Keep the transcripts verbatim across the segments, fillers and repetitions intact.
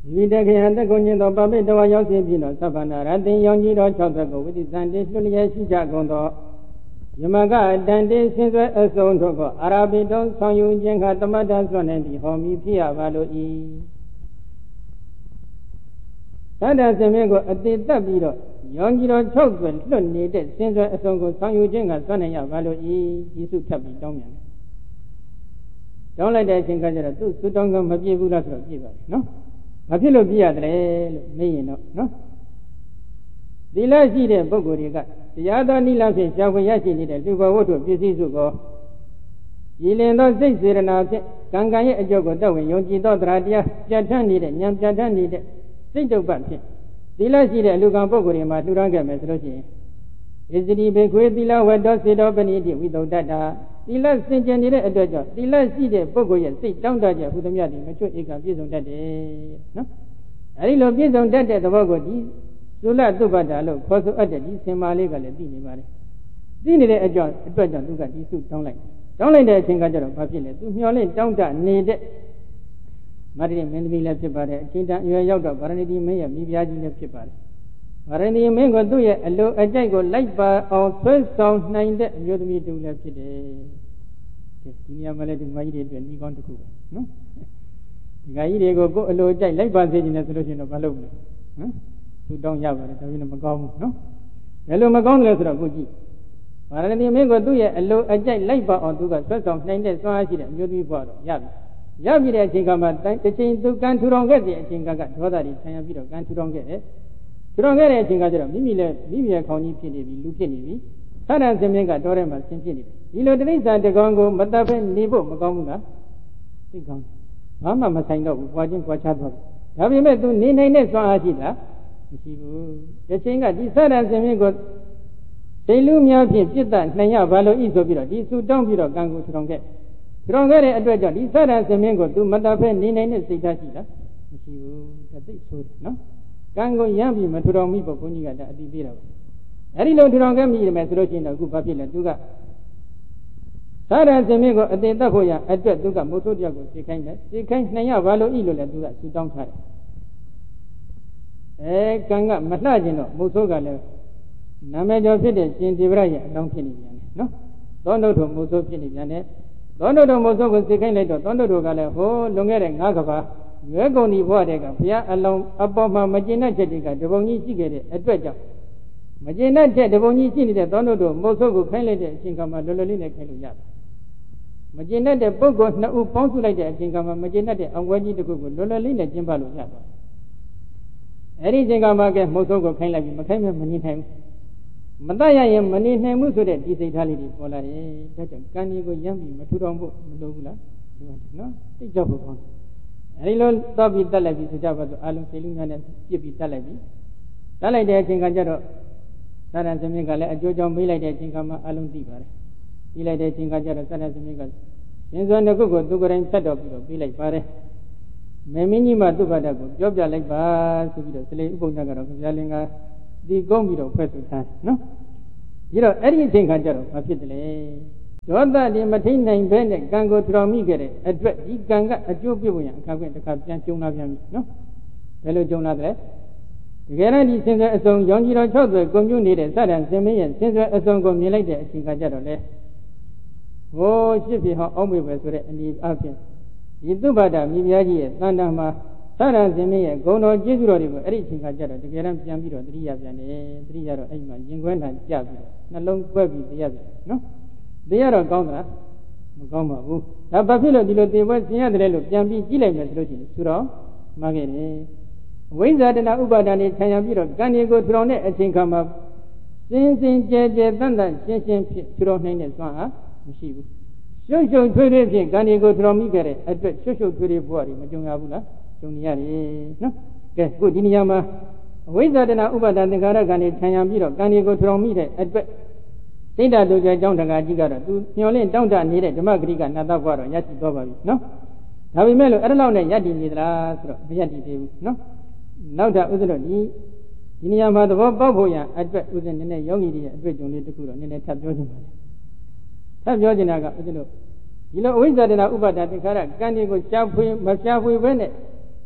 vì thế khi hắn ta cũng nhìn到八辈都要先比了，十八那然定养几多超出个，为的三的数理西家工作，你们个单的现在二送出个，阿拉伯中常用健康他妈的说那的好米皮啊，完了一。咱这上面个一对特别了，养几多超出论理的，现在二送个常用健康说那样完了一，技术特别当面。将来的情况就是都是当个没别不了说别个，喏。ဘာဖြစ်လို့ပြရတယ်လို့မေးရင်တော့နော်သီလရှိတဲ့ပုဂ္ဂိုလ်တွေကတရားတော်နိလဖြင့်ရှားဖွေရရှိနေတဲ့လူဘဝတ္ထုပစ္စည်းစုကိုရည်လင်သောစိတ်စေရနာဖြင့်ကံကံရဲ့အကျိုးကိုတောက်ဝင်ယုံကြည်သောတရားတရားပြဋ္ဌာန်းနေတဲ့ဉာဏ်ပြဋ္ဌာန်းနေတဲ့စိတ်တုပ္ပဖြင့်သီလရှိတဲ့လူကံပုဂ္ဂိုလ်တွေမှာလှူဒါန်းခဲ့မယ်ဆိုလို့ရှိရင်ဣဇတိဘေခွေသီလဝတ္တောစေတောပဏိတိဝိသုဒ္ဓတာသီလစင်ကြယ်နေတဲ့အတွက်ကြောင့်သီလရှိတဲ့ပုဂ္ဂိုလ်ရဲ့စိတ်တောင့်တချက်ဟူသမျှတွေမချွတ်ဧကပြည့်စုံတတ်တယ်နော်အဲဒီလိုပြည့်စုံတတ်တဲ့သဘောကိုဒီသုလသုဘ္ဗတာလို့ခေါ်ဆိုအပ်တဲ့ဒီစင်မာလေးကလည်းသိနေပါလေသိနေတဲ့အကြောင်းအတွက်ကြောင့်သူကဒီစုတောင်းလိုက်တောင်းလိုက်တဲ့အချိန်ကကျတော့ဘာဖြစ်လဲသူမျှော်လင့်တောင်းတနေတဲ့မတ္တိမင်းသမီးလည်းဖြစ်ပါတယ်အချိန်တန်အရွယ်ရောက်တော့ဗာရဏသီမင်းရဲ့မိဖုရားကြီးလည်းဖြစ်ပါတယ်ဗာရဏသီမင်းကသူ့ရဲ့အလိုအကြိုက်ကိုလိုက်ပါအောင်ဆွဲဆောင်နိုင်တဲ့အမျိုးသမီးတူလည်းဖြစ်တယ်ဒီနေရာမှာလည်းဒီမကြီးတွေအတွက်ညီကောင်းတစ်ခုပဲနော်ဒီကကြီးတွေကိုကိုယ်အလိုကြိုက်လိုက်ပါစေခြင်းနဲ့ဆိုလို့ရှိရင်တော့မလုပ်ဘူးဟမ်သူတောင်းရပါတယ်ဒါပေမဲ့မကောင်းဘူးနော်ဘယ်လိုမကောင်းတယ်လဲဆိုတော့ကိုကြည့်ဗာရဏသီမင်းကသူ့ရဲ့အလိုအကြိုက်လိုက်ပါအောင်သူကဆွဲဆောင်နိုင်တဲ့စွမ်းအားရှိတဲ့အမျိုးသမီးဘွားတော့ရပြီရပြီတဲ့အချိန်ကမှတစ်ချိန်သူကံထူထောင်ခဲ့တဲ့အချိန်ကကဒေါသတွေဆံရပြီးတော့ကံထူထောင်ခဲ့တယ်ထူထောင်ခဲ့တဲ့အချိန်ကကျတော့မိမိလည်းမိမိရဲ့ခေါင်းကြီးဖြစ်နေပြီလူဖြစ်နေပြီသတ္တဆင်းမြင့်ကတော်ထဲမှာဆင်းဖြစ်နေတယ်ဒီလိုတိဋ္ဌာန်တကောင်ကိုမတတ်ဘဲနေဖို့မကောင်းဘူးလားသိကောင်းဘာမှမဆိုင်တော့ဘူးပွားချင်းပွားချသွားတယ်ဒါပေမဲ့ तू နေနိုင်တဲ့စွမ်းအားရှိလားမရှိဘူးဒီချိန်ကဒီသတ္တဆင်းမြင့်ကိုဒိလူများဖြင့်ပြစ်ဒဏ်နှံရဘာလို့ဤဆိုပြီးတော့ဒီစုတောင်းပြီးတော့ကံကိုထူထောင်ခဲ့ထူထောင်ခဲ့တဲ့အတွက်ကြောင့်ဒီသတ္တဆင်းမြင့်ကို तू မတတ်ဘဲနေနိုင်တဲ့စိတ်ဓာတ်ရှိလားမရှိဘူးဒါသိဆိုတယ်နော်ကံကိုရမ်းပြီးမထူထောင်မိဖို့ဘုန်းကြီးကဒါအတိပေးတာပါအဲ့ဒီလိုထူထောင်ခဲ့မိရမယ်ဆိုလို့ရှိရင်တော့အခုဘာဖြစ်လဲ तू ကသာရဇင်မြင့်ကိုအတင်တတ်ဖို့ရအတွက်သူကမိုးထိုးတယောက်ကိုသိခိုင်းတယ်သိခိုင်းနှံရဘာလို့ဤလို့လဲသူကဆူတောင်းထားတယ်အဲကံကမလှကျင်တော့မိုးထိုးကလည်းနာမည်ကျော်ဖြစ်တဲ့ရှင်ဒေဝရရဲ့အလောင်းဖြစ်နေပြန်တယ်နော်သောနုထုမိုးထိုးဖြစ်နေပြန်တယ်သောနုထုမိုးထိုးကိုသိခိုင်းလိုက်တော့သောနုထုကလည်းဟိုလွန်ခဲ့တဲ့ငါးကဘာရွယ်ကုန်ဒီဘဝတည်းကဘုရားအလောင်းအပေါ်မှာမကျင်တဲ့ချက်တွေကတပုံကြီးရှိခဲ့တဲ့အတွက်ကြောင့်မကျင်တဲ့တပုံကြီးရှိနေတဲ့သောနုထုမိုးထိုးကိုခိုင်းလိုက်တဲ့အချိန်ကမှလွယ်လွယ်လေးနဲ့ခိုင်းလို့ရတယ်မကျင်တဲ့ပုဂ္ဂိုလ်နှစ်ဦးပေါင်းစုလိုက်တဲ့အချိန်ကမှမကျင်တဲ့အောင်ွယ်ကြီးတစ်ခုကိုလွယ်လွယ်လေးနဲ့ကျင်းပလို့ရသွားတယ်။အဲဒီအချိန်ကမှကဲမုတ်ဆုံးကိုခိုင်းလိုက်ပြီးမခိုင်းမှမနေနိုင်ဘူး။မတတ်ရရင်မနေနိုင်ဘူးဆိုတဲ့ဒီစိတ်ထားလေးတွေပေါ်လာတယ်။ဒါကြောင့်ကံကြီးကိုရမ်းပြီးမထူထောင်ဖို့မလိုဘူးလား။လိုတယ်နော်။သိကြဖို့ကောင်းတယ်။အဲဒီလိုတော့ပြီးတက်လိုက်ပြီးဆိုကြပါစို့အလုံးစိတ်လူများနဲ့ပြစ်ပြီးတက်လိုက်ပြီးတက်လိုက်တဲ့အချိန်ကကျတော့သာရဇမင်းကလည်းအကျိုးကြောင့်မေးလိုက်တဲ့အချိန်ကမှအလုံးသိပါတယ်။ပြီးလိုက်တဲ့အချိန်ကကျတော့သတ္တသမီးကရှင်စွာနှစ်ခုကိုသူကိုယ်တိုင်ဆက်တော်ပြီးတော့ပြီးလိုက်ပါတယ်မေမင်းကြီးမှသူ့ဘာတကိုပြောပြလိုက်ပါဆိုပြီးတော့စလေဥပုံညကတော့ခင်ဗျာလင်ကဒီကုန်းပြီးတော့ဖွဲ့ဆိုထားနော်ပြီးတော့အဲ့ဒီအချိန်ခါကျတော့ဘာဖြစ်တယ်လဲဒေါသတွေမထိန်နိုင်ဘဲနဲ့ကံကိုထူထောင်မိခဲ့တဲ့အတွက်ဒီကံကအကျိုးပြုဝင်ရအခါခွင့်တစ်ခါပြန်ကျုံလာပြန်ပြီနော်ဘယ်လိုကျုံလာတယ်တကယ်တော့ဒီဆင်းရဲအစုံရောင်ကြီးတော်၆သွဲကွန်မြူနေတဲ့စတဲ့ဆင်းမင်းရဲ့ဆင်းရဲအစုံကိုမြင်လိုက်တဲ့အချိန်ခါကျတော့လေဟိုရှစ်ဖြစ်ဟောအောက်မေပဲဆိုတဲ့အနေအချင်းဒီသုဘတာမိဖုရားကြီးရဲ့တန်တမှာသာရဇင်မင်းရဲ့ဂုဏ်တော်ကျေးဇူးတော်တွေကိုအဲ့ဒီအချိန်ခါကျတော့တကယ်တမ်းပြန်ပြီးတော့တတိယပြန်တယ်တတိယတော့အဲ့ဒီမှာရင်ခွဲထန်ကြပြီးတော့နှလုံးကွက်ပြီးတရားပြန်နော်တရားတော့ကောင်းသလားမကောင်းပါဘူးဒါဘာဖြစ်လို့ဒီလိုသေပွဲဆင်ရတယ်လို့ပြန်ပြီးကြည့်လိုက်မယ်ဆိုလို့ရှိရင်သူတော်မှားခဲ့တယ်ဝိဇ္ဇာတနာဥပါဒာနေခြံရပြီးတော့ကံတွေကိုထူထောင်တဲ့အချိန်ခါမှာစင်စင်ကြဲကြဲတန်တန်ရှင်းရှင်းဖြစ်ထူထောင်နိုင်တဲ့စွမ်းအားမရှိဘူးရှုပ်ရှုပ်ထွေးထွေးဖြင့်ကံတွေကိုထူထောင်မိခဲ့တဲ့အတွက်ရှုပ်ရှုပ်ထွေးထွေးဘဝတွေမကြုံရဘူးလားကြုံရတယ်နော်ကဲခုဒီနေရာမှာအဝိဇ္ဇာတနာဥပါဒသင်္ခါရကံတွေခြံရပြီးတော့ကံတွေကိုထူထောင်မိတဲ့အတွက်စိတ်ဓာတ်တို့ကျအကြောင်းတက္ကကြီးကတော့သူညှော်လင့်တောင့်တနေတဲ့ဓမ္မဂရိကနာတဘဝတော့ရရှိသွားပါပြီနော်ဒါပေမဲ့လို့အဲ့ဒါလောက်နဲ့ယက်တည်နေသလားဆိုတော့မယက်တည်သေးဘူးနော်နောက်တာဥစ္စလို့ဒီဒီနေရာမှာသဘောပေါက်ဖို့ရအတွက်ဥစ္စနည်းနည်းယောဂီတွေရဲ့အတွေ့အကြုံလေးတစ်ခုတော့နည်းနည်းထပ်ပြောချင်ပါတယ်ထပ်ပြောချင်တာကဥစ္စလို့ဒီလိုအဝိဇ္ဇာတနာဥပါဒသင်္ခါရကံတွေကိုရှားဖွေမရှားဖွေပဲနဲ့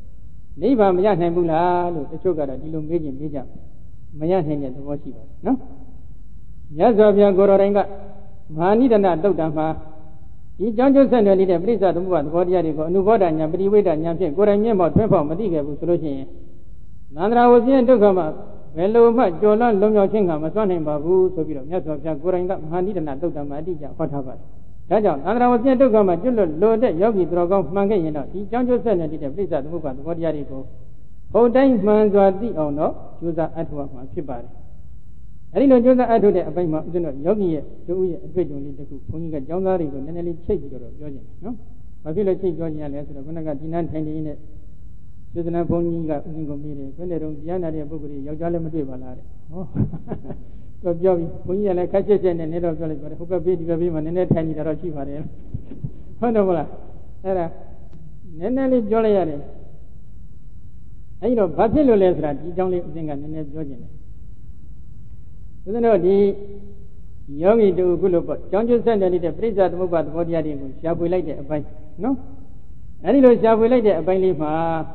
နိဗ္ဗာန်မရနိုင်ဘူးလားလို့တချို့ကတော့ဒီလိုမေးခြင်းမေးကြမရနိုင်တဲ့သဘောရှိပါတယ်နော်မြတ်စွာဘုရားကိုယ်တော်တိုင်ကမဟာနိဒနာတုတ်တံမှာဒီကြောင့်ကျုပ်ဆက်နေနေတဲ့ပြိဿသမုပ္ပါသဘောတရားတွေကိုအနုဘောဓညာပရိဝေဒညာဖြင့်ကိုယ်တိုင်မျက်မှောက်ထွန်းဖောက်မသိခဲ့ဘူးဆိုလို့ရှိရင်နန္ဒရာဝဇင်းဒုက္ခမှာဘယ်လိုမှကြော်လွှမ်းလုံးမြောက်ခြင်းကမစွန့်နိုင်ပါဘူးဆိုပြီးတော့မြတ်စွာဘုရားကိုယ်တိုင်ကမဟာနိဒနာတုတ်တံမှာအတိအကျဟောထားပါတယ်ဒါကြောင့်နန္ဒရာဝဇင်းဒုက္ခမှာကျွတ်လွတ်လိုတဲ့ယောဂီသူတော်ကောင်းမှန်ခဲ့ရင်တော့ဒီကြောင့်ကျုပ်ဆက်နေတဲ့ပြိဿသမုပ္ပါသဘောတရားတွေကိုဘုံတိုင်းမှန်စွာသိအောင်တော့ကြိုးစားအထောက်အမှာဖြစ်ပါတယ်အဲဒီလိုကြိုးစားအထုတ်တဲ့အပိုင်းမှာဦးဇင်းတို့ယောဂီရဲ့တို့ရဲ့အတွေ့အကြုံလေးတစ်ခုဘုန်းကြီးကကျောင်းသားတွေကိုနည်းနည်းလေးချိတ်ပြီးတော့ပြောခြင်းနော်။ဘာဖြစ်လို့ချိတ်ပြောခြင်းရလဲဆိုတော့ခုနကဒီနန်းထိုင်နေနဲ့စေတနာဘုန်းကြီးကဦးဇင်းကိုမေးတယ်ဘယ်နဲ့တော့တရားနာတဲ့ပုဂ္ဂိုလ်ယောက်ျားလည်းမတွေ့ပါလားတဲ့။ဟောတော့ပြောပြီးဘုန်းကြီးကလည်းခက်ချက်ချက်နဲ့နည်းတော့ပြောလိုက်ပါတယ်ဟိုဘက်ဘေးဒီဘက်ဘေးမှာနည်းနည်းထိုင်နေတာတော့ရှိပါတယ်။ဟုတ်တယ်မလား။အဲ့ဒါနည်းနည်းလေးပြောလိုက်ရတယ်။အဲဒီတော့ဘာဖြစ်လို့လဲဆိုတာဒီအကြောင်းလေးဦးဇင်းကနည်းနည်းပြောခြင်းတယ်ဦးဇင်းတို့ဒီယောဂီတို့ခုလိုပေါ့ကြောင်းကျဆက်နေတဲ့ပြိဿသမုပ္ပါသဘောတရားတွေကိုရှားပွေလိုက်တဲ့အပိုင်းနော်အဲဒီလိုရှားပွေလိုက်တဲ့အပိုင်းလေးမှာ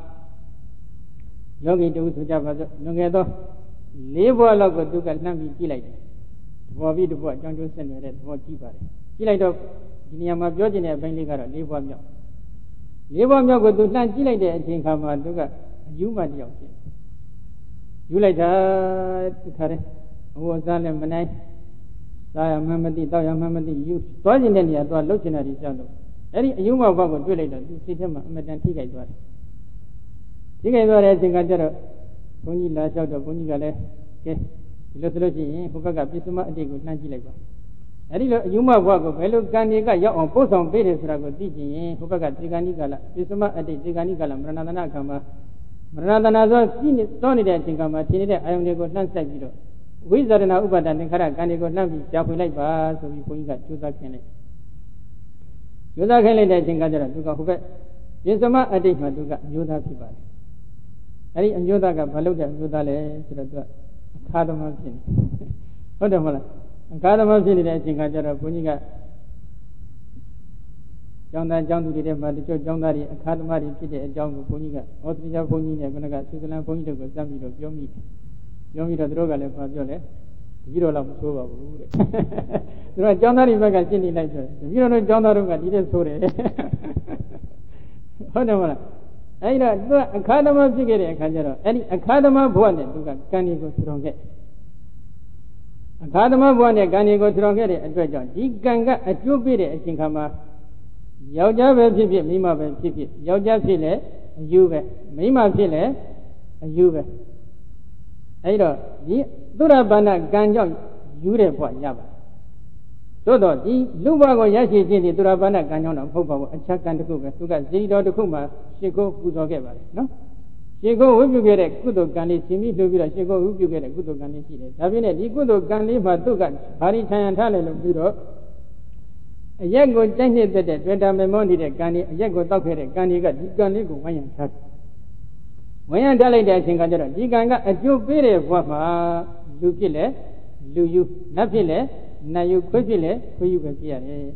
ယောဂီတို့ဆိုကြပါစို့လွန်ခဲ့သောလေးဘဝလောက်ကိုသူကနှမ်းပြီးကြည့်လိုက်တယ်တဘောပြီးတဘောကြောင်းကျဆက်နေတဲ့သဘောကြည့်ပါတယ်ကြည့်လိုက်တော့ဒီနေရာမှာပြောချင်တဲ့အပိုင်းလေးကတော့လေးဘဝမြောက်လေးဘဝမြောက်ကိုသူနှမ်းကြည့်လိုက်တဲ့အချိန်ခါမှာသူကအယူမှတယောက်ဖြစ်ယူလိုက်တာသူခါတယ်ဟိုစားလည်းမနိုင်စားရမှမသိတောက်ရမှမသိယူသွားကျင်တဲ့နေရာသွားလှုပ်ချင်တာဒီကြောက်လို့အဲ့ဒီအယုံမောက်ဘက်ကိုတွေ့လိုက်တော့သူစိတ်ထဲမှာအမတန်ထိခိုက်သွားတယ်ထိခိုက်သွားတဲ့အချိန်ကကျတော့ဘုန်းကြီးလာလျှောက်တော့ဘုန်းကြီးကလည်းကဲဒီလိုဆိုလို့ရှိရင်ဟိုဘက်ကပြစ္ဆမအတိတ်ကိုနှမ်းကြည့်လိုက်ပါအဲ့ဒီလိုအယုံမောက်ဘက်ကိုဘယ်လိုကံတွေကရောက်အောင်ပို့ဆောင်ပေးတယ်ဆိုတာကိုသိကျင်ရင်ဟိုဘက်ကသေဂာနိကလပြစ္ဆမအတိတ်သေဂာနိကလမရဏသနာကံမှာမရဏသနာဆိုကြည့်နေတော့နေတဲ့အချိန်ကမှထင်နေတဲ့အာယုန်တွေကိုနှမ်းဆိုင်ပြီးတော့ဝိဇာရဏဥပါဒသင်္ခါရကံတွေကိုနှမ်းပြီးရှားဖွေလိုက်ပါဆိုပြီးဘုန်းကြီးကကြိုးစားခင်းလိုက်ကြိုးစားခင်းလိုက်တဲ့အချိန်ကကျတော့သူကဟိုဘက်ပြစ္ဆမအတိတ်မှာသူကအမျိုးသားဖြစ်ပါတယ်အဲဒီအမျိုးသားကဘာလုပ်တဲ့အမျိုးသားလဲဆိုတော့သူကအခါသမဖြစ်နေဟုတ်တယ်မဟုတ်လားအခါသမဖြစ်နေတဲ့အချိန်ကကျတော့ဘုန်းကြီးကကျောင်းသားကျောင်းသူတွေထဲမှာတချို့ကျောင်းသားတွေအခါသမတွေဖြစ်တဲ့အကြောင်းကိုဘုန်းကြီးကဩသရိယဘုန်းကြီးနဲ့ခုနကသုသလန်ဘုန်းကြီးတို့ကိုစမ်းပြီးတော့ပြောမိတယ်ပြောပြီးတော့သူတို့ကလည်းပြောပြောလဲတပည့်တော်တော့မဆိုးပါဘူးတဲ့သူတို့ကကျောင်းသားတွေဘက်ကရှင်းနေလိုက်ဆိုတပည့်တော်တို့ကျောင်းသားတို့ကဒီတဲ့ဆိုးတယ်ဟုတ်တယ်မလားအဲဒီတော့သူကအခါသမဖြစ်ခဲ့တဲ့အခါကျတော့အဲ့ဒီအခါသမဘဝနဲ့သူကကံတွေကိုထူထောင်ခဲ့အခါသမဘဝနဲ့ကံတွေကိုထူထောင်ခဲ့တဲ့အတွက်ကြောင့်ဒီကံကအကျိုးပေးတဲ့အချိန်ခါမှာယောက်ျားပဲဖြစ်ဖြစ်မိန်းမပဲဖြစ်ဖြစ်ယောက်ျားဖြစ်လဲအယူပဲမိန်းမဖြစ်လဲအယူပဲအဲဒီတော့ဒီသုရဘာဏကံကြောင့်ယူတဲ့ဘဝရပါတယ်သို့တော့ဒီလူဘဝကိုရရှိခြင်းဒီသုရဘာဏကံကြောင့်တော့မဟုတ်ပါဘူးအခြားကံတစ်ခုပဲသူကဇီတော်တစ်ခုမှရှ िख ိုးပူဇော်ခဲ့ပါတယ်နော်ရှ िख ိုးဝိပုခဲ့တဲ့ကုသိုလ်ကံလေးရှင်ပြီးလှုပ်ပြီးတော့ရှ िख ိုးဝိပုခဲ့တဲ့ကုသိုလ်ကံလေးရှိတယ်ဒါပြင်းနဲ့ဒီကုသိုလ်ကံလေးမှာသူကဘာရိခြံရထားတယ်လို့ပြီးတော့အရက်ကိုကြိုက်နေတဲ့တွေ့တာမေမောနေတဲ့ကံလေးအရက်ကိုတောက်ခဲ့တဲ့ကံလေးကဒီကံလေးကိုဝိုင်းရံထားတယ်ဝင်ရတက်လိုက်တဲ့အချိန်ကကျတော့ဒီကံကအကျိုးပေးတဲ့ဘဝမှာလူဖြစ်လဲလူယူနတ်ဖြစ်လဲနတ်ယူခွေးဖြစ်လဲခွေးယူပဲဖြစ်ရတယ်